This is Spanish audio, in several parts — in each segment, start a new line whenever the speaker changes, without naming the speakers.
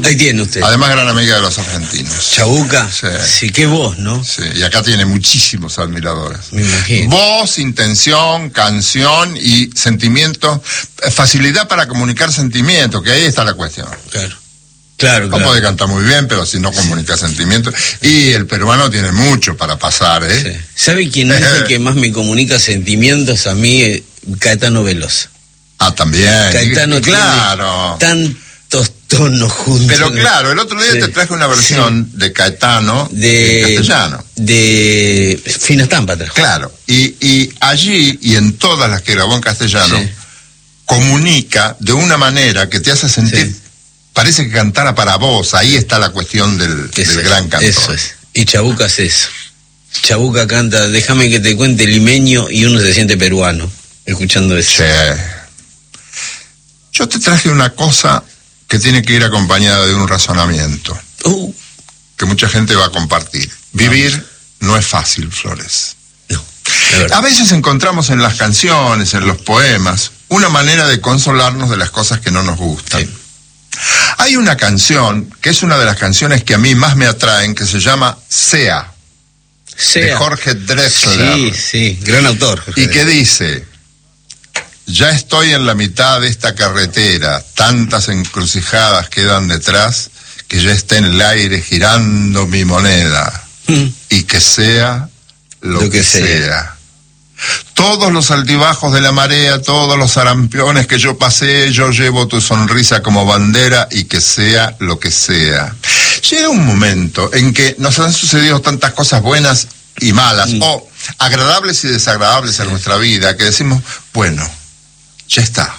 Ahí tiene usted.
Además, gran amiga de los argentinos.
Chabuca.
Sí.
Sí, qué voz, ¿no?
Sí, y acá tiene muchísimos admiradores.
Me imagino.
Voz, intención, canción y sentimiento, facilidad para comunicar sentimientos, que ahí está la cuestión.
Claro. Claro,
No puede cantar muy bien, pero si no comunica sentimientos. Y el peruano tiene mucho para pasar, ¿eh?
Sí. ¿Sabe quién es el que más me comunica sentimientos a mí? Caetano Veloso.
Ah, también.
Caetano
claro.
Tiene tantos tonos juntos.
Pero claro, el otro día te traje una versión de Caetano en castellano.
De Fina Estampa trajo.
Claro. Y allí, y en todas las que grabó en castellano, comunica de una manera que te hace sentir... Parece que cantara para vos, ahí está la cuestión del gran cantor.
Eso es. Y Chabuca es eso. Chabuca canta, déjame que te cuente limeño, y uno se siente peruano, escuchando eso.
Sí. Yo te traje una cosa que tiene que ir acompañada de un razonamiento, que mucha gente va a compartir. Vivir no es fácil, Flores.
No,
a veces encontramos en las canciones, en los poemas, una manera de consolarnos de las cosas que no nos gustan. Sí. Hay una canción, que es una de las canciones que a mí más me atraen, que se llama Sea, de Jorge Drexler.
Sí, gran autor.
Y que dice, ya estoy en la mitad de esta carretera, tantas encrucijadas quedan detrás, que ya está en el aire girando mi moneda, y que sea lo que sea. Todos los altibajos de la marea, todos los sarampiones que yo pasé, yo llevo tu sonrisa como bandera, y que sea lo que sea. Llega un momento en que nos han sucedido tantas cosas buenas y malas, o agradables y desagradables en nuestra vida, que decimos, bueno, ya está.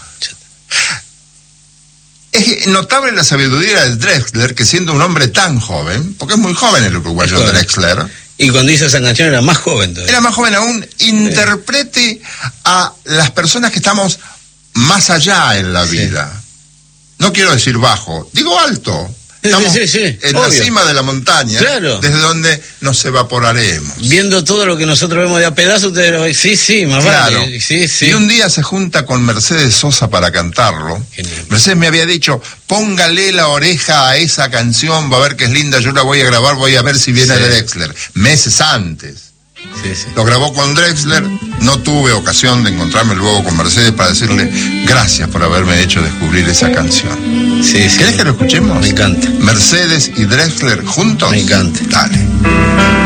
Es notable la sabiduría de Drexler, que siendo un hombre tan joven, porque es muy joven el uruguayo Drexler,
y cuando hizo esa canción era más joven todavía. Era
más joven aún, interprete a las personas que estamos más allá en la vida. No quiero decir bajo, digo alto. Estamos en la cima de la montaña, desde donde nos evaporaremos.
Viendo todo lo que nosotros vemos de a pedazos, ustedes más vale.
Y un día se junta con Mercedes Sosa para cantarlo. Genial. Mercedes me había dicho, póngale la oreja a esa canción, va a ver que es linda, yo la voy a grabar, voy a ver si viene Drexler. Meses antes. Lo grabó con Drexler, no tuve ocasión de encontrarme luego con Mercedes para decirle gracias por haberme hecho descubrir esa canción. ¿Querés que lo escuchemos?
Me encanta.
Mercedes y Drexler juntos.
Me encanta.
Dale.